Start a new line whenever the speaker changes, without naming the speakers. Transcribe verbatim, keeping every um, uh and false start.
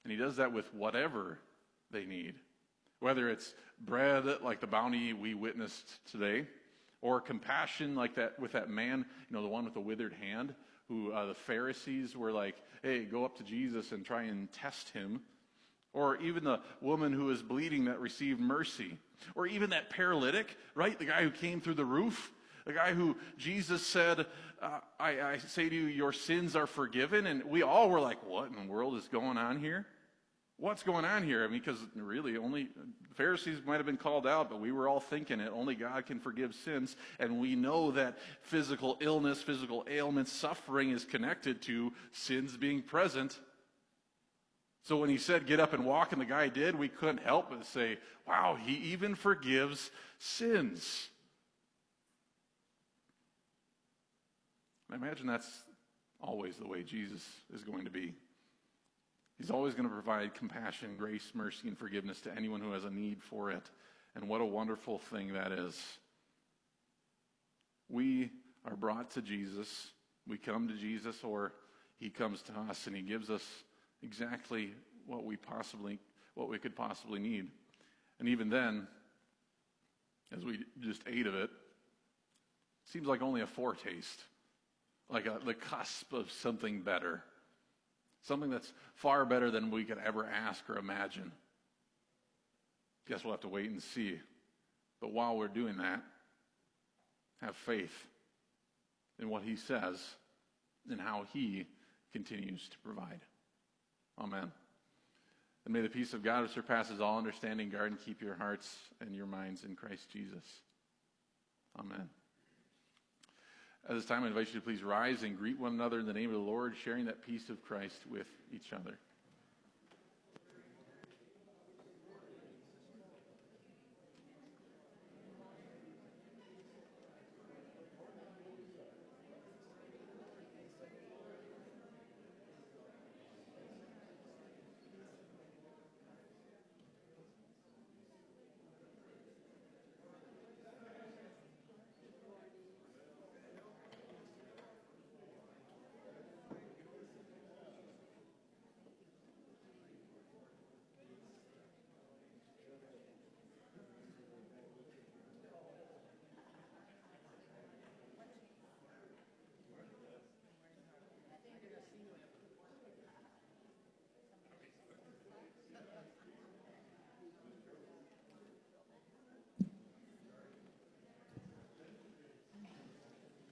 And he does that with whatever they need. Whether it's bread like the bounty we witnessed today, or compassion like that with that man, you know, the one with the withered hand, who uh, the Pharisees were like, hey, go up to Jesus and try and test him. Or even the woman who was bleeding that received mercy. Or even that paralytic, right? The guy who came through the roof. The guy who Jesus said, uh, I, I say to you, your sins are forgiven. And we all were like, what in the world is going on here? What's going on here? I mean, because really only Pharisees might have been called out, but we were all thinking it. Only God can forgive sins. And we know that physical illness, physical ailments, suffering is connected to sins being present. So when he said, get up and walk, and the guy did, we couldn't help but say, wow, he even forgives sins. I imagine that's always the way Jesus is going to be. He's always going to provide compassion, grace, mercy, and forgiveness to anyone who has a need for it. And what a wonderful thing that is. We are brought to Jesus. We come to Jesus, or he comes to us, and he gives us exactly what we possibly, what we could possibly need. And even then, as we just ate of it, it seems like only a foretaste. Like a, the cusp of something better. Something that's far better than we could ever ask or imagine. Guess we'll have to wait and see. But while we're doing that, have faith in what he says and how he continues to provide. Amen. And may the peace of God, which surpasses all understanding, guard and keep your hearts and your minds in Christ Jesus. Amen. At this time, I invite you to please rise and greet one another in the name of the Lord, sharing that peace of Christ with each other.